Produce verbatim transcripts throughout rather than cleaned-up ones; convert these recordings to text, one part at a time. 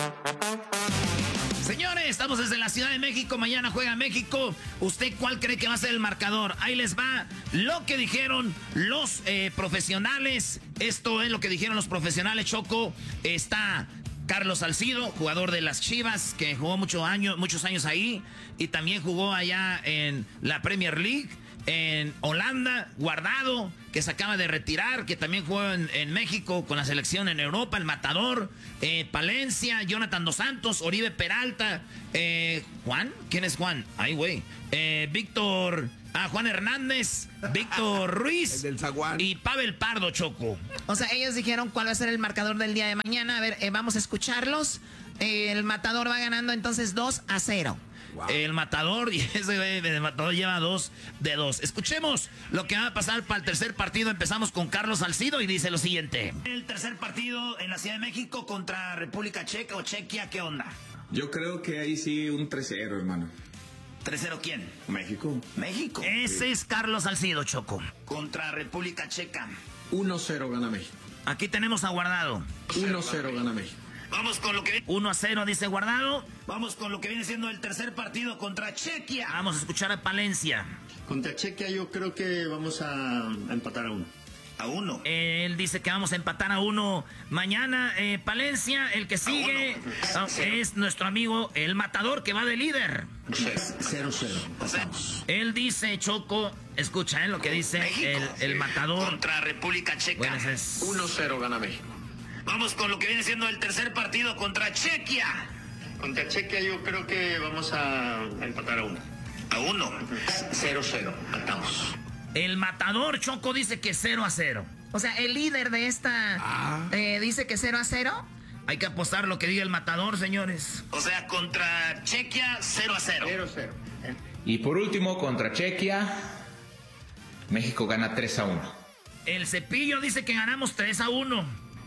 Señores, estamos desde la Ciudad de México. Mañana juega México. ¿Usted cuál cree que va a ser el marcador? Ahí les va lo que dijeron los eh, profesionales. Esto es lo que dijeron los profesionales, Choco. Está Carlos Salcido, jugador de las Chivas, que jugó muchos años, muchos años ahí. Y también jugó allá en la Premier League. En Holanda, Guardado, que se acaba de retirar, que también jugó en, en México con la selección en Europa, el Matador, eh, Palencia, Jonathan Dos Santos, Oribe Peralta, eh, Juan, ¿quién es Juan? Ay, güey, eh, Víctor, ah, Juan Hernández, Víctor Ruiz el del Zaguán. Y Pavel Pardo, Choco. O sea, ellos dijeron cuál va a ser el marcador del día de mañana. A ver, eh, vamos a escucharlos. Eh, el Matador va ganando entonces dos a cero. Wow. El Matador, y ese güey, el Matador lleva dos de dos. Escuchemos lo que va a pasar para el tercer partido. Empezamos con Carlos Salcido y dice lo siguiente. El tercer partido en la Ciudad de México contra República Checa o Chequia, ¿qué onda? Yo creo que ahí sí un tres cero, hermano. ¿tres cero quién? México. México. Ese sí. Es Carlos Salcido, Choco. Contra República Checa. uno cero gana México. Aquí tenemos a Guardado. uno cero gana México. Vamos con lo que viene. uno a cero dice Guardado. Vamos con lo que viene siendo el tercer partido contra Chequia. Vamos a escuchar a Palencia. Contra Chequia yo creo que vamos a empatar a uno. A uno. Él dice que vamos a empatar a uno mañana. Eh, Palencia, el que sigue es nuestro amigo el Matador, que va de líder. cero cero. Pasamos. Él dice, Choco, escucha eh, lo que dice el, el Matador. Contra República Checa. Bueno, es... uno cero gana México. Vamos con lo que viene siendo el tercer partido contra Chequia. Contra Chequia yo creo que vamos a empatar a uno. A uno. cero cero. Matamos. El Matador, Choco, dice que cero a cero. O sea, el líder de esta ah. eh, dice que cero a cero. Hay que apostar lo que diga el Matador, señores. O sea, contra Chequia, cero a cero. cero cero. Y por último, contra Chequia, México gana tres a uno. El Cepillo dice que ganamos tres a uno.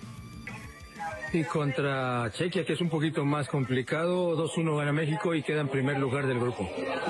Y contra Chequia, que es un poquito más complicado, dos uno gana México y queda en primer lugar del grupo.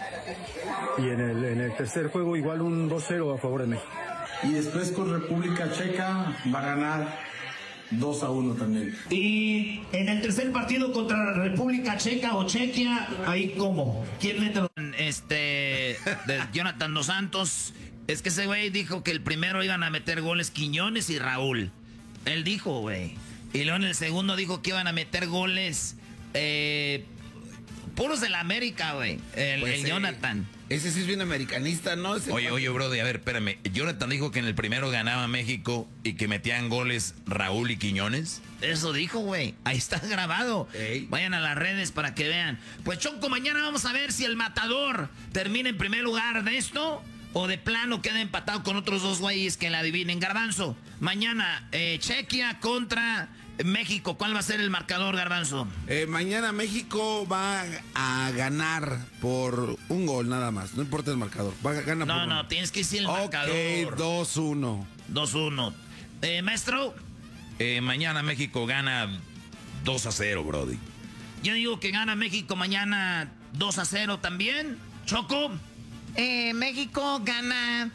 Y en el, en el tercer juego igual un dos cero a favor de México. Y después con República Checa va a ganar dos a uno también. Y en el tercer partido contra República Checa o Chequia, ahí cómo. ¿Quién mete? Este, de Jonathan Dos Santos. Es que ese güey dijo que el primero iban a meter goles Quiñones y Raúl. Él dijo, güey. Y luego en el segundo dijo que iban a meter goles eh, puros de la América, güey. El, pues, el Jonathan. Eh, ese sí es bien americanista, ¿no? Ese oye, oye, brother, a ver, espérame. Jonathan dijo que en el primero ganaba México y que metían goles Raúl y Quiñones. Eso dijo, güey. Ahí está grabado. Ey. Vayan a las redes para que vean. Pues, Choco, mañana vamos a ver si el Matador termina en primer lugar de esto o de plano queda empatado con otros dos güeyes que la adivinen. Garbanzo, mañana eh, Chequia contra México. ¿Cuál va a ser el marcador, Garbanzo? Eh, mañana México va a ganar por un gol nada más. No importa el marcador. Va a ganar no, por no, uno. tienes que decir el Ok, marcador. dos uno. dos uno. Eh, maestro. Eh, mañana México gana dos a cero, brody. Yo digo que gana México mañana dos a cero también. Choco. Eh, México gana...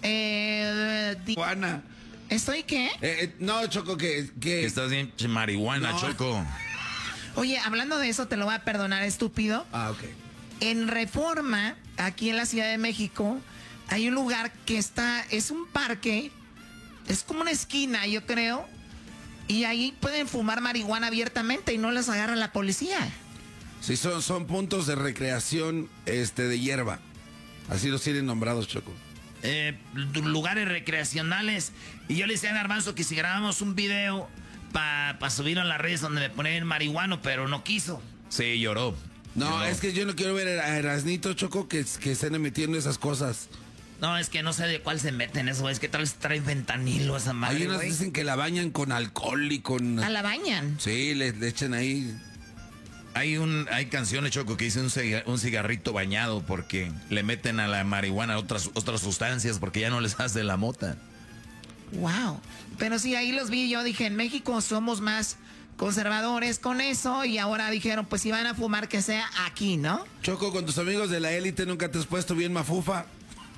Eh, Juana. ¿Estoy qué? Eh, eh, no, Choco, que... que... Estás bien marihuana, no. Choco. Oye, hablando de eso, te lo voy a perdonar, estúpido. Ah, ok. En Reforma, aquí en la Ciudad de México, hay un lugar que está... Es un parque. Es como una esquina, yo creo. Y ahí pueden fumar marihuana abiertamente y no les agarra la policía. Sí, son, son puntos de recreación este, de hierba. Así los tienen nombrados, Choco. Eh, lugares recreacionales. Y yo le decía a Garbanzo que si grabamos un video para pa subirlo a las redes donde me ponen marihuano, pero no quiso. Sí, lloró. No, lloró. Es que yo no quiero ver a Erasnito, Choco, que, que estén metiendo esas cosas. No, es que no sé de cuál se meten eso, es que tal vez trae fentanilo esa madre. Hay unas que dicen que la bañan con alcohol y con... ¿A la bañan? Sí, le, le echan ahí... Hay un hay canciones, Choco, que dicen un, ciga, un cigarrito bañado porque le meten a la marihuana otras, otras sustancias porque ya no les hace la mota. Wow. Pero sí, ahí los vi, yo dije, en México somos más conservadores con eso y ahora dijeron, pues si van a fumar que sea aquí, ¿no? Choco, con tus amigos de la élite nunca te has puesto bien mafufa.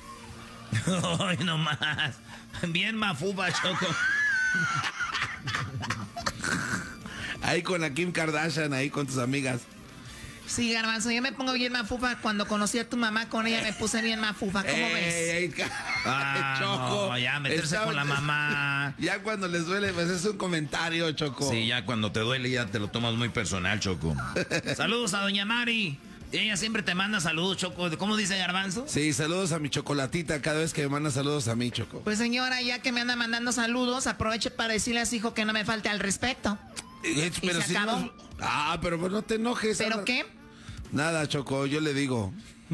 Ay, no más. Bien mafufa, Choco. Ahí con la Kim Kardashian, ahí con tus amigas. Sí, Garbanzo, yo me pongo bien mafufa. Cuando conocí a tu mamá, con ella me puse bien mafufa. ¿Cómo ey, ves? Ey, ah, Choco. No, ya meterse Está, con la mamá. Ya cuando les duele, pues es un comentario, Choco. Sí, ya cuando te duele ya te lo tomas muy personal, Choco. Saludos a doña Mari. Ella siempre te manda saludos, Choco. ¿Cómo dice Garbanzo? Sí, saludos a mi chocolatita cada vez que me manda saludos a mí, Choco. Pues señora, ya que me anda mandando saludos, aproveche para decirle a su hijo que no me falte al respeto. Eh, ¿Y pero se si acabó? no- Ah, pero pues no te enojes. ¿Pero anda. qué? Nada, Choco, yo le digo.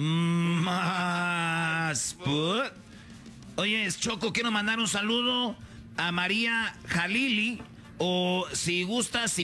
Más. put. Oye, Choco, quiero mandar un saludo a María Jalili. O si gustas, si